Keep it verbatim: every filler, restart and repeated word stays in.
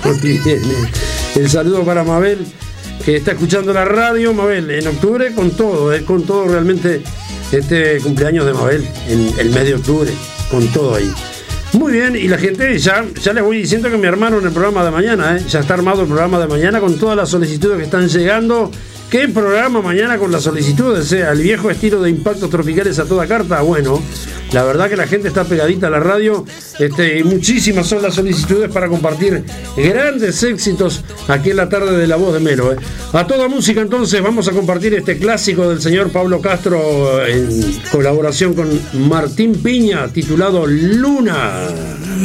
Muy bien. El saludo para Mabel, que está escuchando la radio. Mabel, en octubre con todo, eh, con todo realmente este cumpleaños de Mabel, en el mes de octubre, con todo ahí. Muy bien, y la gente, ya, ya les voy diciendo que me armaron el programa de mañana, ¿eh? Ya está armado el programa de mañana con todas las solicitudes que están llegando. ¿Qué programa mañana con las solicitudes? ¿Eh? ¿Al viejo estilo de Impactos Tropicales a toda carta? Bueno, la verdad que la gente está pegadita a la radio, este, y muchísimas son las solicitudes para compartir grandes éxitos aquí en la tarde de La Voz de Melo. ¿eh? A toda música, entonces, vamos a compartir este clásico del señor Pablo Castro en colaboración con Martín Piña, titulado Luna.